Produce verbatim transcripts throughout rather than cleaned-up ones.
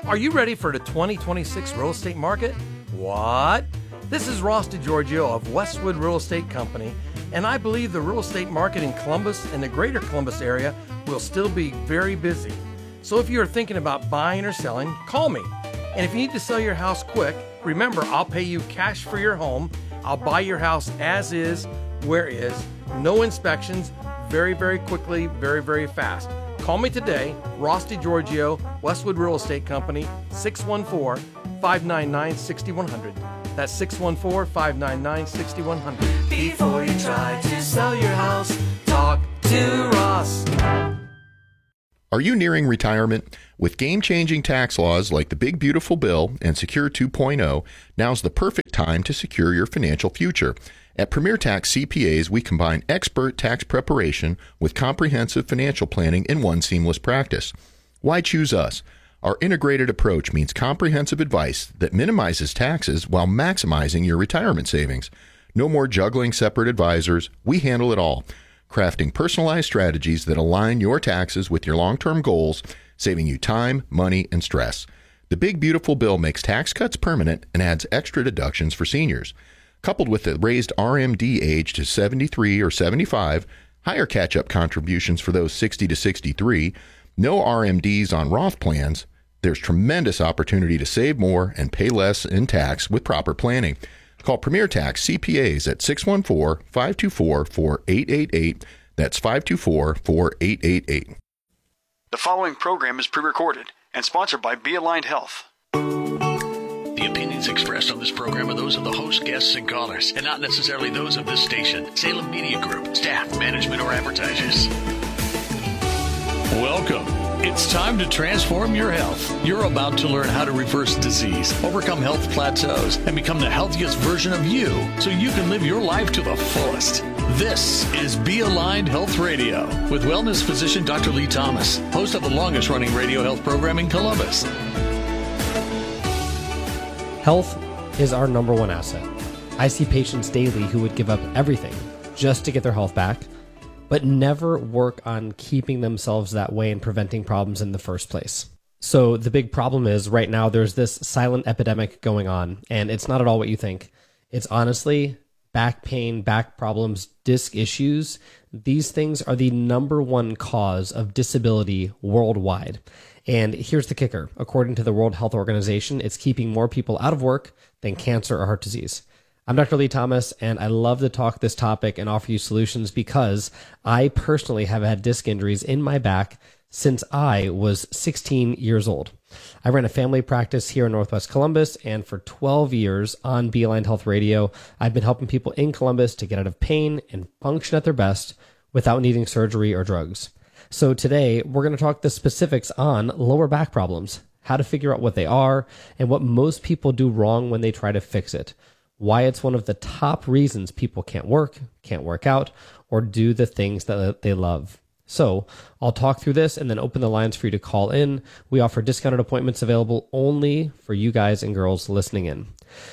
Are you ready for the twenty twenty-six real estate market? What? This is Ross DiGiorgio of Westwood Real Estate Company, and I believe the real estate market in Columbus and the greater Columbus area will still be very busy. So if you are thinking about buying or selling, call me. And if you need to sell your house quick, remember, I'll pay you cash for your home. I'll buy your house as is, where is, no inspections, very, very quickly, very, very fast. Call me today, Ross DiGiorgio, Westwood Real Estate Company, six one four, five nine nine, six one zero zero. That's six one four, five nine nine, six one zero zero. Before you try to sell your house, talk to Ross. Are you nearing retirement? With game-changing tax laws like the Big Beautiful Bill and Secure two point oh, now's the perfect time to secure your financial future. At Premier Tax C P As, we combine expert tax preparation with comprehensive financial planning in one seamless practice. Why choose us? Our integrated approach means comprehensive advice that minimizes taxes while maximizing your retirement savings. No more juggling separate advisors. We handle it all, crafting personalized strategies that align your taxes with your long-term goals, saving you time, money, and stress. The Big Beautiful Bill makes tax cuts permanent and adds extra deductions for seniors. Coupled with the raised R M D age to seventy-three or seventy-five, higher catch-up contributions for those sixty to sixty-three, no R M Ds on Roth plans, there's tremendous opportunity to save more and pay less in tax with proper planning. Call Premier Tax C P As at six one four, five two four, four eight eight eight. That's five two four, four eight eight eight. The following program is pre-recorded and sponsored by Be Aligned Health. The opinions expressed on this program are those of the host, guests, and callers, and not necessarily those of this station, Salem Media Group, staff, management, or advertisers. Welcome. It's time to transform your health. You're about to learn how to reverse disease, overcome health plateaus, and become the healthiest version of you so you can live your life to the fullest. This is Be Aligned Health Radio with wellness physician Doctor Lee Thomas, host of the longest running radio health program in Columbus. Health is our number one asset. I see patients daily who would give up everything just to get their health back, but never work on keeping themselves that way and preventing problems in the first place. So the big problem is right now there's this silent epidemic going on, and it's not at all what you think. It's honestly back pain, back problems, disc issues. These things are the number one cause of disability worldwide. And here's the kicker. According to the World Health Organization, it's keeping more people out of work than cancer or heart disease. I'm Doctor Lee Thomas, and I love to talk this topic and offer you solutions because I personally have had disc injuries in my back since I was sixteen years old. I ran a family practice here in Northwest Columbus, and for twelve years on Be Aligned Health Radio, I've been helping people in Columbus to get out of pain and function at their best without needing surgery or drugs. So today, we're going to talk the specifics on lower back problems, how to figure out what they are, and what most people do wrong when they try to fix it. Why it's one of the top reasons people can't work, can't work out, or do the things that they love. So I'll talk through this and then open the lines for you to call in. We offer discounted appointments available only for you guys and girls listening in.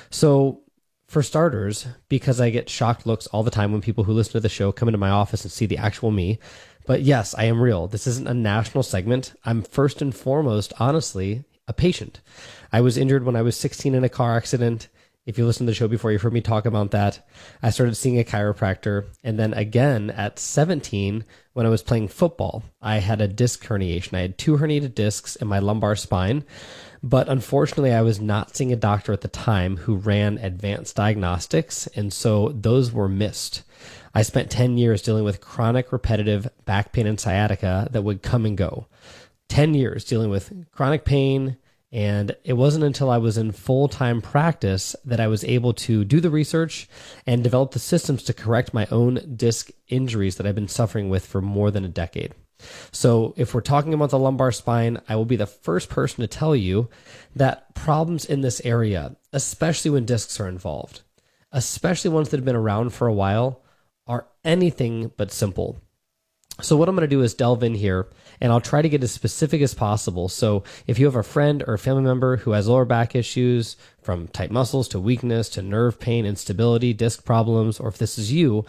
So for starters, because I get shocked looks all the time when people who listen to the show come into my office and see the actual me, but yes, I am real. This isn't a national segment. I'm first and foremost, honestly, a patient. I was injured when I was sixteen in a car accident. If you listened to the show before, you've heard me talk about that. I started seeing a chiropractor. And then again at seventeen, when I was playing football, I had a disc herniation. I had two herniated discs in my lumbar spine. But unfortunately, I was not seeing a doctor at the time who ran advanced diagnostics. And so those were missed. I spent ten years dealing with chronic repetitive back pain and sciatica that would come and go. ten years dealing with chronic pain. And it wasn't until I was in full-time practice that I was able to do the research and develop the systems to correct my own disc injuries that I've been suffering with for more than a decade. So if we're talking about the lumbar spine, I will be the first person to tell you that problems in this area, especially when discs are involved, especially ones that have been around for a while, are anything but simple. So what I'm going to do is delve in here, and I'll try to get as specific as possible. So if you have a friend or a family member who has lower back issues, from tight muscles to weakness to nerve pain, instability, disc problems, or if this is you,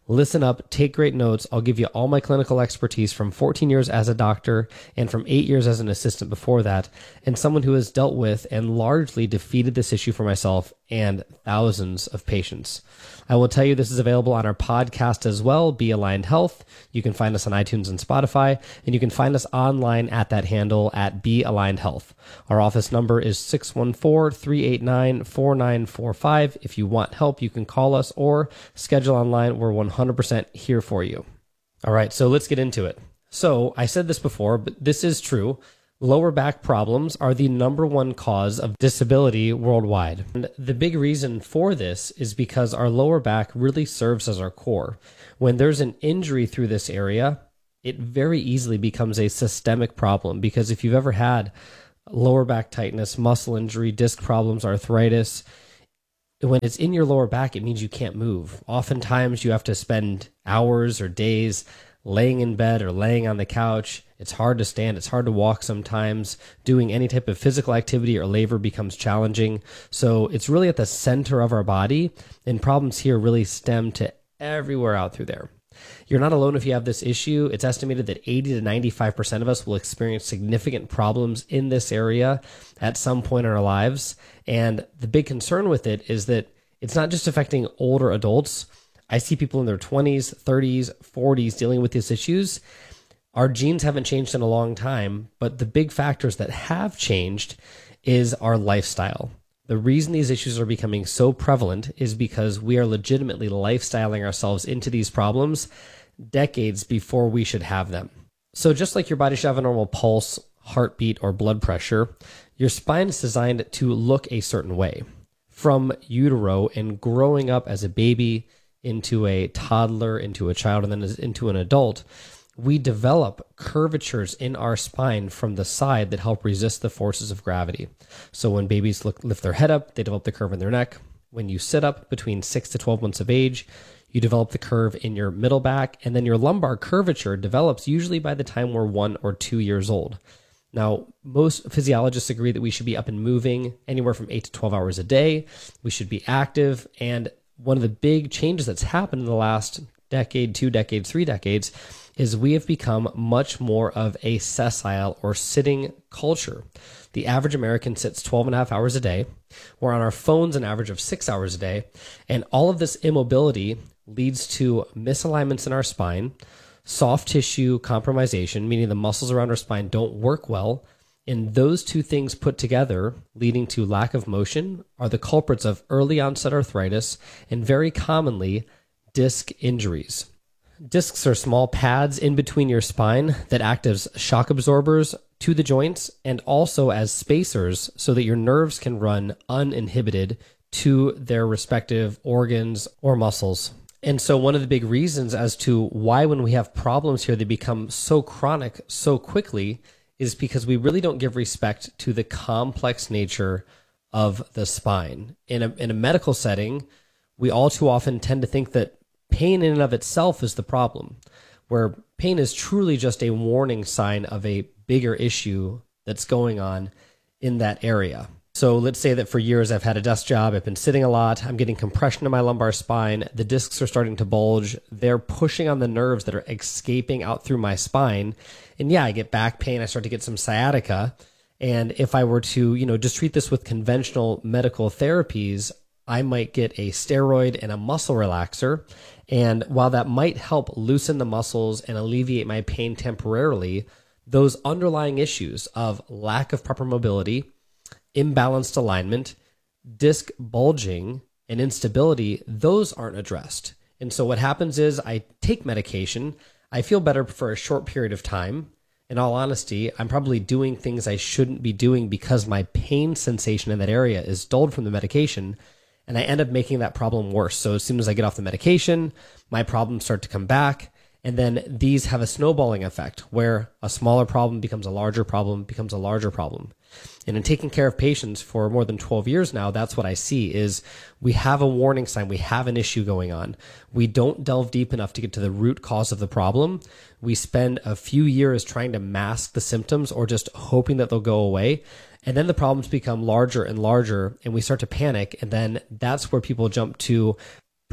Listen up, take great notes. I'll give you all my clinical expertise from fourteen years as a doctor and from eight years as an assistant before that, and someone who has dealt with and largely defeated this issue for myself and thousands of patients. I will tell you this is available on our podcast as well, Be Aligned Health. You can find us on iTunes and Spotify, and you can find us online at that handle at Be Aligned Health. Our office number is six one four, three eight nine, four nine four five. If you want help, you can call us or schedule online. We're one hundred percent here for you. All right, so let's get into it. So I said this before, but this is true. Lower back problems are the number one cause of disability worldwide. And the big reason for this is because our lower back really serves as our core. When there's an injury through this area, it very easily becomes a systemic problem, because if you've ever had lower back tightness, muscle injury, disc problems, arthritis, when it's in your lower back, it means you can't move. Oftentimes you have to spend hours or days laying in bed or laying on the couch. It's hard to stand. It's hard to walk sometimes. Doing any type of physical activity or labor becomes challenging. So it's really at the center of our body, and problems here really stem to everywhere out through there. You're not alone if you have this issue. It's estimated that eighty to ninety-five percent of us will experience significant problems in this area at some point in our lives. And the big concern with it is that it's not just affecting older adults. I see people in their twenties, thirties, forties dealing with these issues. Our genes haven't changed in a long time, but the big factors that have changed is our lifestyle. The reason these issues are becoming so prevalent is because we are legitimately lifestyling ourselves into these problems decades before we should have them. So just like your body should have a normal pulse, heartbeat, or blood pressure, your spine is designed to look a certain way. From utero and growing up as a baby into a toddler, into a child, and then into an adult, we develop curvatures in our spine from the side that help resist the forces of gravity. So when babies look, lift their head up, they develop the curve in their neck. When you sit up between six to twelve months of age, you develop the curve in your middle back, and then your lumbar curvature develops usually by the time we're one or two years old. Now, most physiologists agree that we should be up and moving anywhere from eight to twelve hours a day. We should be active, and one of the big changes that's happened in the last decade, two decades, three decades, is we have become much more of a sessile or sitting culture. The average American sits twelve and a half hours a day. We're on our phones an average of six hours a day. And all of this immobility leads to misalignments in our spine, soft tissue compromisation, meaning the muscles around our spine don't work well. And those two things put together, leading to lack of motion, are the culprits of early onset arthritis and very commonly disc injuries. Discs are small pads in between your spine that act as shock absorbers to the joints and also as spacers so that your nerves can run uninhibited to their respective organs or muscles. And so one of the big reasons as to why when we have problems here they become so chronic so quickly is because we really don't give respect to the complex nature of the spine. In a, in a medical setting, we all too often tend to think that pain in and of itself is the problem, where pain is truly just a warning sign of a bigger issue that's going on in that area. So let's say that for years I've had a desk job, I've been sitting a lot, I'm getting compression in my lumbar spine, the discs are starting to bulge, they're pushing on the nerves that are escaping out through my spine, and yeah, I get back pain, I start to get some sciatica, and if I were to, you know, just treat this with conventional medical therapies, I might get a steroid and a muscle relaxer. And while that might help loosen the muscles and alleviate my pain temporarily, those underlying issues of lack of proper mobility, imbalanced alignment, disc bulging, and instability, those aren't addressed. And so what happens is I take medication, I feel better for a short period of time. In all honesty, I'm probably doing things I shouldn't be doing because my pain sensation in that area is dulled from the medication. And I end up making that problem worse. So as soon as I get off the medication, my problems start to come back. And then these have a snowballing effect where a smaller problem becomes a larger problem, becomes a larger problem. And in taking care of patients for more than twelve years now, that's what I see is we have a warning sign. We have an issue going on. We don't delve deep enough to get to the root cause of the problem. We spend a few years trying to mask the symptoms or just hoping that they'll go away. And then the problems become larger and larger and we start to panic. And then that's where people jump to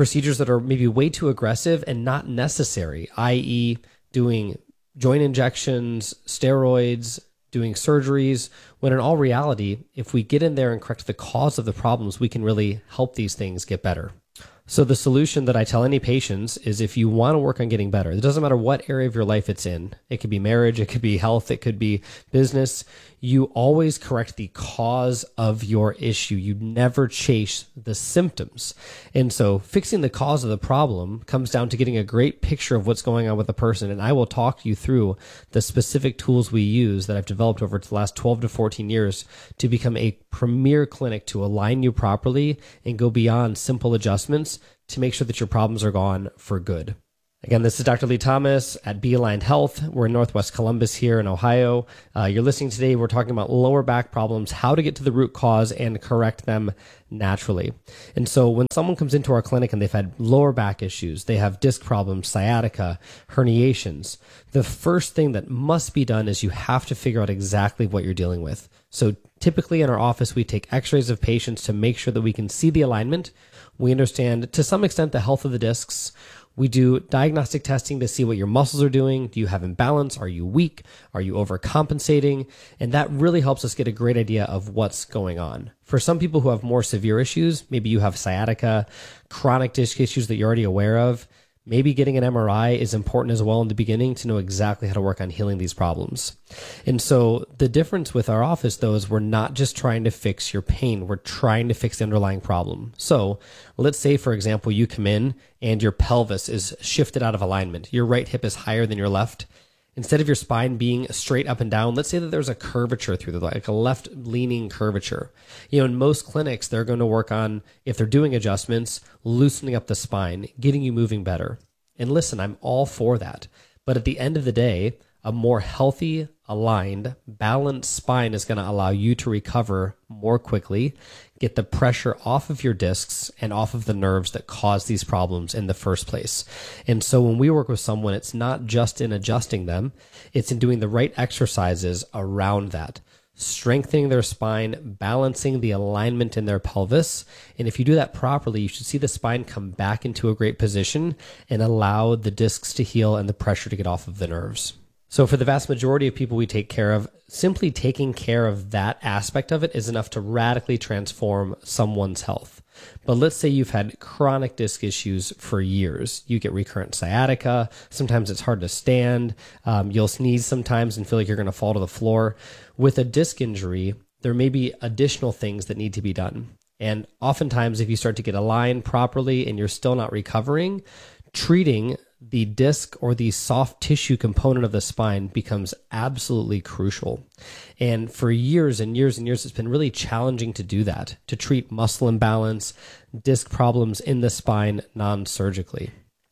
procedures that are maybe way too aggressive and not necessary, that is doing joint injections, steroids, doing surgeries, when in all reality, if we get in there and correct the cause of the problems, we can really help these things get better. So the solution that I tell any patients is if you want to work on getting better, it doesn't matter what area of your life it's in. It could be marriage, it could be health, it could be business. You always correct the cause of your issue. You never chase the symptoms. And so fixing the cause of the problem comes down to getting a great picture of what's going on with the person. And I will talk you through the specific tools we use that I've developed over the last twelve to fourteen years to become a premier clinic to align you properly and go beyond simple adjustments to make sure that your problems are gone for good. Again, this is Doctor Lee Thomas at Be Aligned Health. We're in Northwest Columbus here in Ohio. Uh, you're listening today. We're talking about lower back problems, how to get to the root cause and correct them naturally. And so when someone comes into our clinic and they've had lower back issues, they have disc problems, sciatica, herniations, the first thing that must be done is you have to figure out exactly what you're dealing with. So typically in our office, we take x-rays of patients to make sure that we can see the alignment. We understand to some extent the health of the discs. We do diagnostic testing to see what your muscles are doing. Do you have imbalance? Are you weak? Are you overcompensating? And that really helps us get a great idea of what's going on. For some people who have more severe issues, maybe you have sciatica, chronic disc issues that you're already aware of, maybe getting an M R I is important as well in the beginning to know exactly how to work on healing these problems. And so the difference with our office, though, is we're not just trying to fix your pain. We're trying to fix the underlying problem. So let's say, for example, you come in and your pelvis is shifted out of alignment. Your right hip is higher than your left. Instead of your spine being straight up and down, let's say that there's a curvature through the, like a left leaning curvature. You know, in most clinics, they're going to work on, if they're doing adjustments, loosening up the spine, getting you moving better. And listen, I'm all for that. But at the end of the day, a more healthy, aligned, balanced spine is going to allow you to recover more quickly, get the pressure off of your discs and off of the nerves that cause these problems in the first place. And so when we work with someone, it's not just in adjusting them, it's in doing the right exercises around that, strengthening their spine, balancing the alignment in their pelvis. And if you do that properly, you should see the spine come back into a great position and allow the discs to heal and the pressure to get off of the nerves. So for the vast majority of people we take care of, simply taking care of that aspect of it is enough to radically transform someone's health. But let's say you've had chronic disc issues for years. You get recurrent sciatica. Sometimes it's hard to stand. Um, you'll sneeze sometimes and feel like you're going to fall to the floor. With a disc injury, there may be additional things that need to be done. And oftentimes, if you start to get aligned properly and you're still not recovering, treating the disc or the soft tissue component of the spine becomes absolutely crucial. And for years and years and years, it's been really challenging to do that, to treat muscle imbalance, disc problems in the spine non-surgically.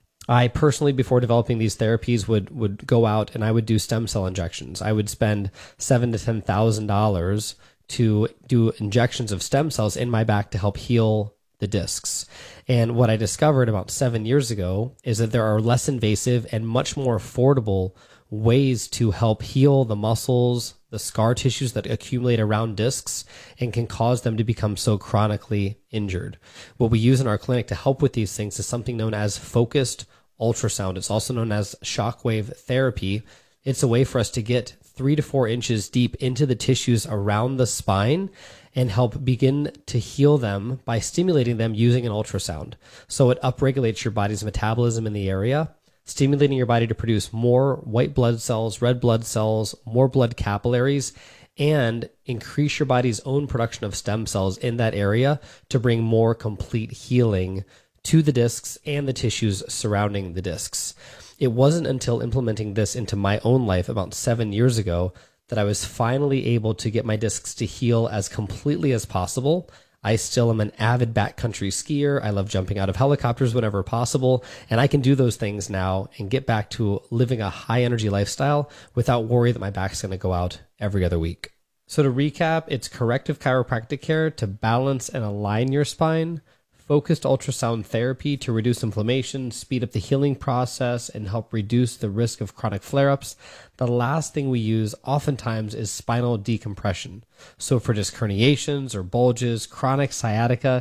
I personally, before developing these therapies, would would go out and I would do stem cell injections. I would spend seven to ten thousand dollars to do injections of stem cells in my back to help heal the discs. And what I discovered about seven years ago is that there are less invasive and much more affordable ways to help heal the muscles, the scar tissues that accumulate around discs and can cause them to become so chronically injured. What we use in our clinic to help with these things is something known as focused ultrasound. It's also known as shockwave therapy. It's a way for us to get three to four inches deep into the tissues around the spine and help begin to heal them by stimulating them using an ultrasound. So it upregulates your body's metabolism in the area, stimulating your body to produce more white blood cells, red blood cells, more blood capillaries, and increase your body's own production of stem cells in that area to bring more complete healing to the discs and the tissues surrounding the discs. It wasn't until implementing this into my own life about seven years ago that I was finally able to get my discs to heal as completely as possible. I still am an avid backcountry skier. I love jumping out of helicopters whenever possible, and I can do those things now and get back to living a high energy lifestyle without worry that my back's going to go out every other week. So to recap, it's corrective chiropractic care to balance and align your spine, focused ultrasound therapy to reduce inflammation, speed up the healing process, and help reduce the risk of chronic flare-ups. The last thing we use oftentimes is spinal decompression. So for disc herniations or bulges, chronic sciatica,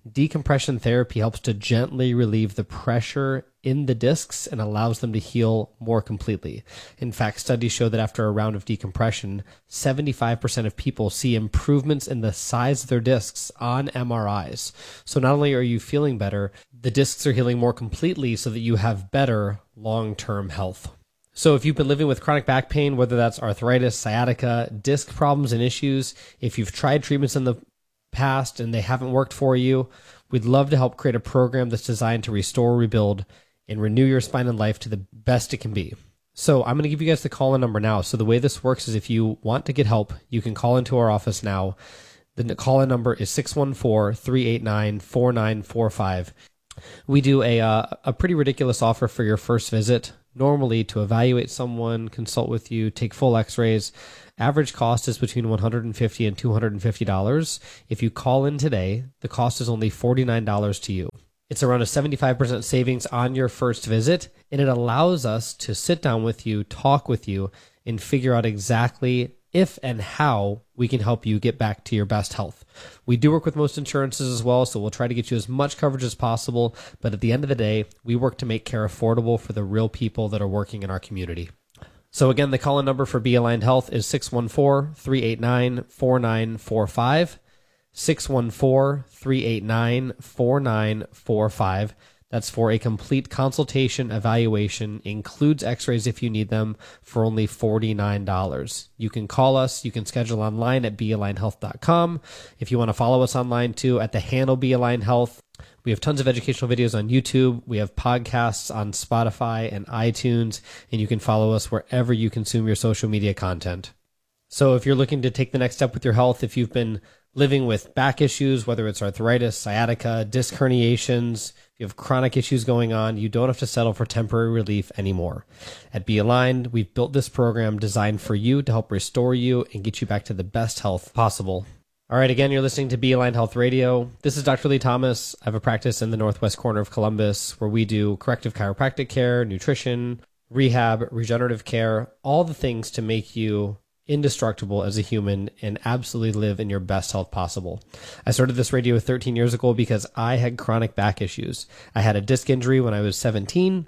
Decompression therapy helps to gently relieve the pressure in the discs and allows them to heal more completely. In fact, studies show that after a round of decompression, seventy-five percent of people see improvements in the size of their discs on M R Is. So not only are you feeling better, the discs are healing more completely so that you have better long-term health. So if you've been living with chronic back pain, whether that's arthritis, sciatica, disc problems and issues, if you've tried treatments in the past and they haven't worked for you, we'd love to help create a program that's designed to restore, rebuild, and renew your spine and life to the best it can be. So I'm going to give you guys the call-in number now. So the way this works is if you want to get help, you can call into our office now. The call-in number is six one four, three eight nine, four nine four five. We do a uh, a pretty ridiculous offer for your first visit. Normally, to evaluate someone, consult with you, take full x-rays, average cost is between one hundred fifty dollars and two hundred fifty dollars. If you call in today, the cost is only forty-nine dollars to you. It's around a seventy-five percent savings on your first visit, and it allows us to sit down with you, talk with you, and figure out exactly if and how we can help you get back to your best health. We do work with most insurances as well, so we'll try to get you as much coverage as possible, but at the end of the day, we work to make care affordable for the real people that are working in our community. So again, the call-in number for Be Aligned Health is six one four, three eight nine, four nine four five, six one four, three eight nine, four nine four five. That's for a complete consultation evaluation, includes x-rays if you need them, for only forty-nine dollars. You can call us. You can schedule online at be aligned health dot com. If you want to follow us online too, at the handle Be Aligned Health. We have tons of educational videos on YouTube. We have podcasts on Spotify and iTunes, and you can follow us wherever you consume your social media content. So if you're looking to take the next step with your health, if you've been living with back issues, whether it's arthritis, sciatica, disc herniations, if you have chronic issues going on, you don't have to settle for temporary relief anymore. At Be Aligned, we've built this program designed for you to help restore you and get you back to the best health possible. All right, again, you're listening to Be Aligned Health Radio. This is Doctor Lee Thomas. I have a practice in the northwest corner of Columbus where we do corrective chiropractic care, nutrition, rehab, regenerative care, all the things to make you indestructible as a human and absolutely live in your best health possible. I started this radio thirteen years ago because I had chronic back issues. I had a disc injury when I was seventeen.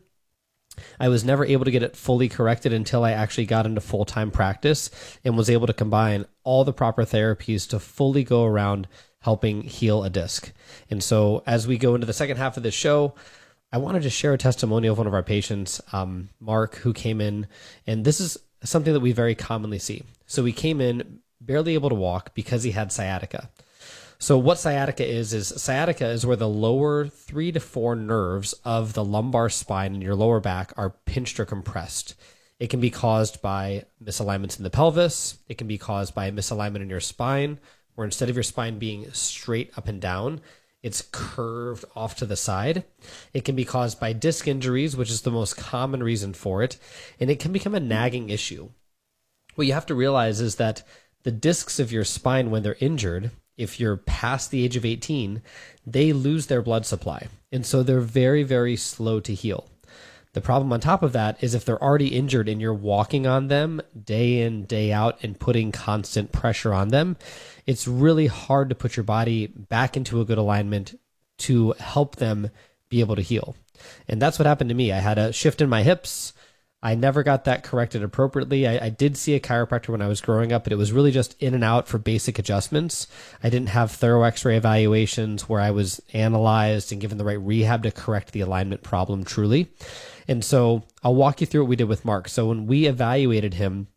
I was never able to get it fully corrected until I actually got into full-time practice and was able to combine all the proper therapies to fully go around helping heal a disc. And so as we go into the second half of this show, I wanted to share a testimonial of one of our patients, um, Mark, who came in, and this is something that we very commonly see. So he came in barely able to walk because he had sciatica. So what sciatica is, is sciatica is where the lower three to four nerves of the lumbar spine in your lower back are pinched or compressed. It can be caused by misalignments in the pelvis. It can be caused by a misalignment in your spine, where instead of your spine being straight up and down, it's curved off to the side. It can be caused by disc injuries, which is the most common reason for it, and it can become a nagging issue. What you have to realize is that the discs of your spine, when they're injured, if you're past the age of eighteen, they lose their blood supply, and so they're very, very slow to heal. The problem on top of that is if they're already injured and you're walking on them day in, day out and putting constant pressure on them, it's really hard to put your body back into a good alignment to help them be able to heal. And that's what happened to me. I had a shift in my hips. I never got that corrected appropriately. I, I did see a chiropractor when I was growing up, but it was really just in and out for basic adjustments. I didn't have thorough x-ray evaluations where I was analyzed and given the right rehab to correct the alignment problem truly. And so I'll walk you through what we did with Mark. So when we evaluated him,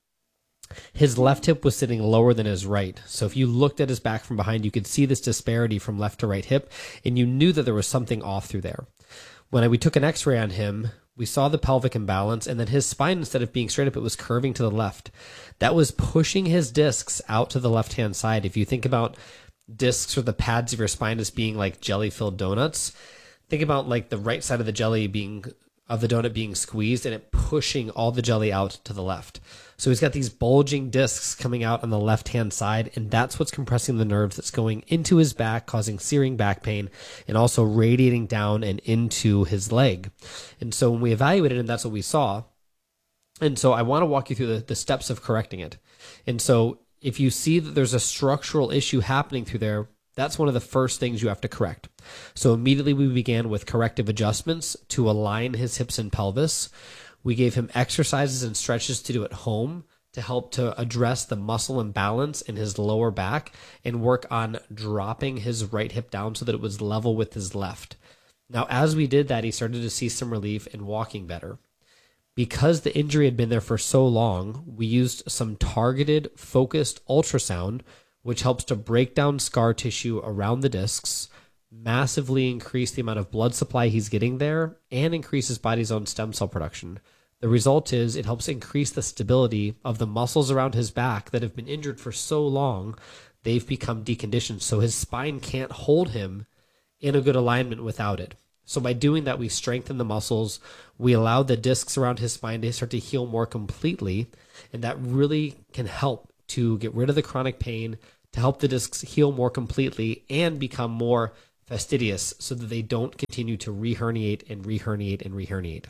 his left hip was sitting lower than his right. So if you looked at his back from behind, you could see this disparity from left to right hip, and you knew that there was something off through there. When we took an x-ray on him, we saw the pelvic imbalance, and then his spine, instead of being straight up, it was curving to the left. That was pushing his discs out to the left-hand side. If you think about discs or the pads of your spine as being like jelly-filled donuts, think about like the right side of the jelly being of the donut being squeezed and it pushing all the jelly out to the left. So he's got these bulging discs coming out on the left-hand side, and that's what's compressing the nerves that's going into his back, causing searing back pain, and also radiating down and into his leg. And so when we evaluated him, that's what we saw. And so I want to walk you through the, the steps of correcting it. And so if you see that there's a structural issue happening through there, That's one of the first things you have to correct. So immediately we began with corrective adjustments to align his hips and pelvis. We gave him exercises and stretches to do at home to help to address the muscle imbalance in his lower back and work on dropping his right hip down so that it was level with his left. Now, as we did that, he started to see some relief in walking better. Because the injury had been there for so long, we used some targeted, focused ultrasound, which helps to break down scar tissue around the discs, massively increase the amount of blood supply he's getting there, and increase his body's own stem cell production. The result is it helps increase the stability of the muscles around his back that have been injured for so long, they've become deconditioned, so his spine can't hold him in a good alignment without it. So by doing that, we strengthen the muscles, we allow the discs around his spine to start to heal more completely, and that really can help to get rid of the chronic pain, to help the discs heal more completely and become more fastidious so that they don't continue to reherniate and reherniate and reherniate.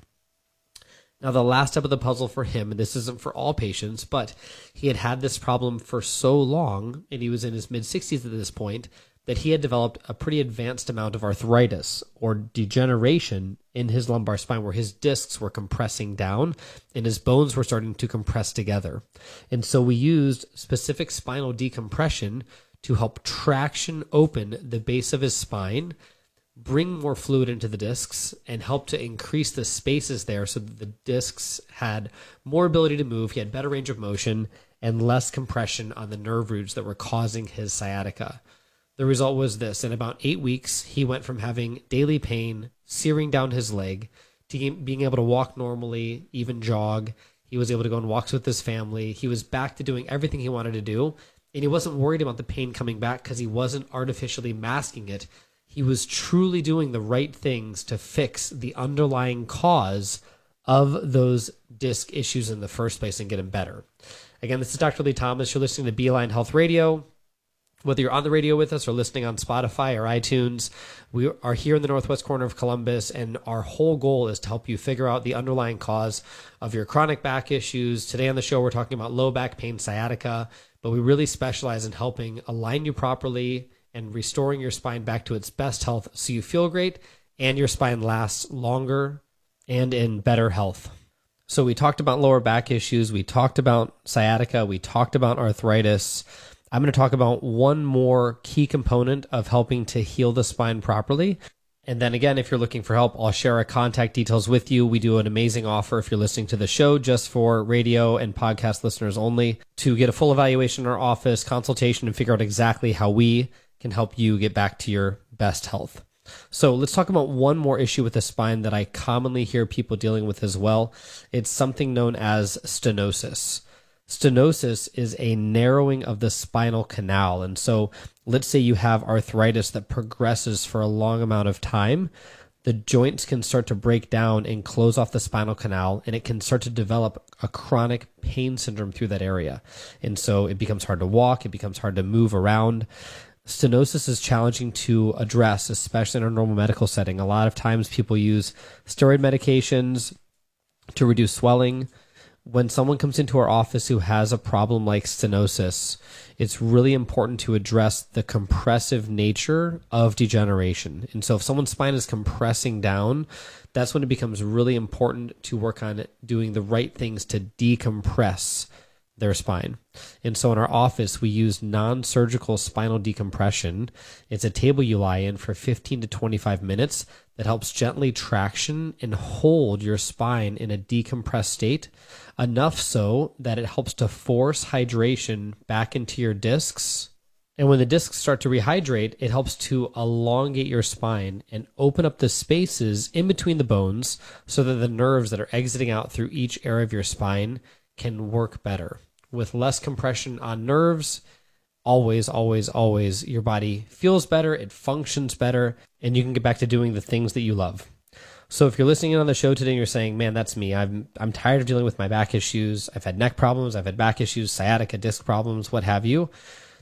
Now, the last step of the puzzle for him, and this isn't for all patients, but he had had this problem for so long, and he was in his mid-sixties at this point, that he had developed a pretty advanced amount of arthritis or degeneration in his lumbar spine where his discs were compressing down and his bones were starting to compress together. And so we used specific spinal decompression to help traction open the base of his spine, bring more fluid into the discs, and help to increase the spaces there so that the discs had more ability to move, he had better range of motion, and less compression on the nerve roots that were causing his sciatica. The result was this. In about eight weeks, he went from having daily pain, searing down his leg, to being able to walk normally, even jog. He was able to go on walks with his family. He was back to doing everything he wanted to do, and he wasn't worried about the pain coming back because he wasn't artificially masking it. He was truly doing the right things to fix the underlying cause of those disc issues in the first place and get him better. Again, this is Doctor Lee Thomas. You're listening to Beeline Health Radio. Whether you're on the radio with us or listening on Spotify or iTunes, we are here in the northwest corner of Columbus, and our whole goal is to help you figure out the underlying cause of your chronic back issues. Today on the show, we're talking about low back pain, sciatica, but we really specialize in helping align you properly and restoring your spine back to its best health so you feel great and your spine lasts longer and in better health. So we talked about lower back issues, we talked about sciatica, we talked about arthritis. I'm going to talk about one more key component of helping to heal the spine properly. And then again, if you're looking for help, I'll share our contact details with you. We do an amazing offer if you're listening to the show just for radio and podcast listeners only to get a full evaluation in our office, consultation, and figure out exactly how we can help you get back to your best health. So let's talk about one more issue with the spine that I commonly hear people dealing with as well. It's something known as stenosis. Stenosis is a narrowing of the spinal canal. And so let's say you have arthritis that progresses for a long amount of time. The joints can start to break down and close off the spinal canal, and it can start to develop a chronic pain syndrome through that area. And so it becomes hard to walk, it becomes hard to move around. Stenosis is challenging to address, especially in a normal medical setting. A lot of times people use steroid medications to reduce swelling. When someone comes into our office who has a problem like stenosis, it's really important to address the compressive nature of degeneration. And so if someone's spine is compressing down, that's when it becomes really important to work on doing the right things to decompress their spine. And so in our office, we use non-surgical spinal decompression. It's a table you lie in for fifteen to twenty-five minutes that helps gently traction and hold your spine in a decompressed state, enough so that it helps to force hydration back into your discs. And when the discs start to rehydrate, it helps to elongate your spine and open up the spaces in between the bones so that the nerves that are exiting out through each area of your spine can work better. With less compression on nerves, always, always, always, your body feels better, it functions better, and you can get back to doing the things that you love. So if you're listening in on the show today and you're saying, man, that's me, I'm I'm tired of dealing with my back issues, I've had neck problems, I've had back issues, sciatica, disc problems, what have you,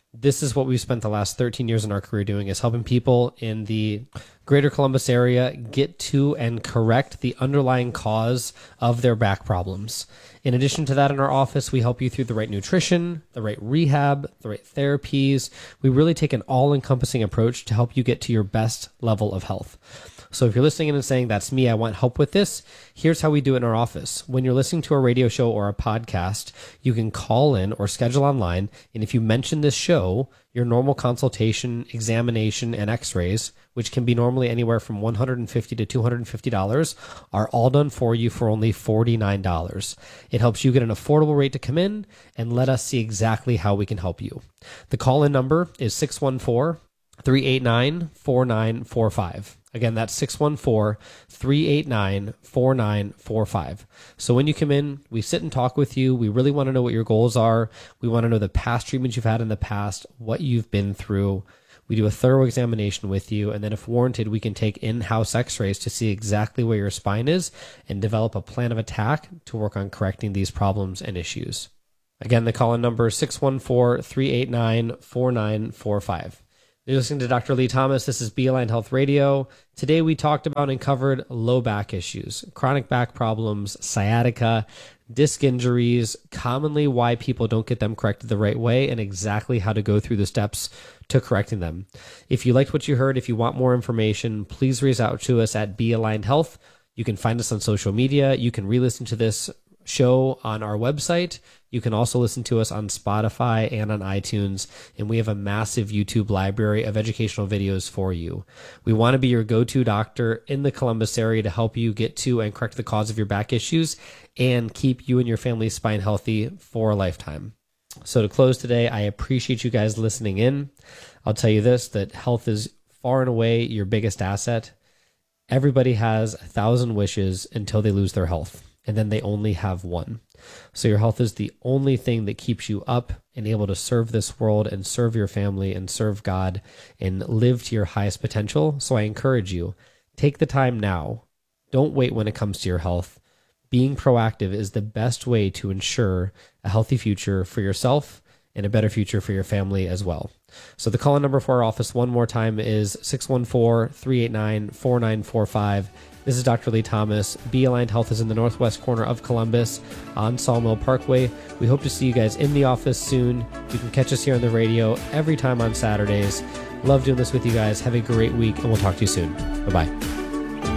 This is what we've spent the last thirteen years in our career doing, is helping people in the greater Columbus area get to and correct the underlying cause of their back problems. In addition to that, in our office, we help you through the right nutrition, the right rehab, the right therapies. We really take an all-encompassing approach to help you get to your best level of health. So if you're listening in and saying, that's me, I want help with this, here's how we do it in our office. When you're listening to a radio show or a podcast, you can call in or schedule online. And if you mention this show, your normal consultation, examination, and x-rays, which can be normally anywhere from one hundred fifty dollars to two hundred fifty dollars, are all done for you for only forty-nine dollars. It helps you get an affordable rate to come in and let us see exactly how we can help you. The call-in number is six one four, three eight nine, four nine four five. Again, that's six one four, three eight nine, four nine four five. So when you come in, we sit and talk with you. We really want to know what your goals are. We want to know the past treatments you've had in the past, what you've been through. We do a thorough examination with you, and then if warranted, we can take in-house x-rays to see exactly where your spine is and develop a plan of attack to work on correcting these problems and issues. Again, the call-in number is six one four, three eight nine, four nine four five. You're listening to Doctor Lee Thomas. This is Be-Aligned Health Radio. Today we talked about and covered low back issues, chronic back problems, sciatica, disc injuries, commonly why people don't get them corrected the right way, and exactly how to go through the steps to correcting them. If you liked what you heard, if you want more information, please reach out to us at Be-Aligned Health. You can find us on social media. You can re-listen to this show on our website. You can also listen to us on Spotify and on iTunes, and we have a massive YouTube library of educational videos for you. We want to be your go-to doctor in the Columbus area to help you get to and correct the cause of your back issues and keep you and your family's spine healthy for a lifetime. So to close today, I appreciate you guys listening in. I'll tell you this, that health is far and away your biggest asset. Everybody has a thousand wishes until they lose their health, and then they only have one. So your health is the only thing that keeps you up and able to serve this world and serve your family and serve God and live to your highest potential. So I encourage you, take the time now. Don't wait when it comes to your health. Being proactive is the best way to ensure a healthy future for yourself and a better future for your family as well. So the call-in number for our office one more time is six one four, three eight nine, four nine four five. This is Doctor Lee Thomas. Be-Aligned Health is in the northwest corner of Columbus on Sawmill Parkway. We hope to see you guys in the office soon. You can catch us here on the radio every time on Saturdays. Love doing this with you guys. Have a great week, and we'll talk to you soon. Bye-bye.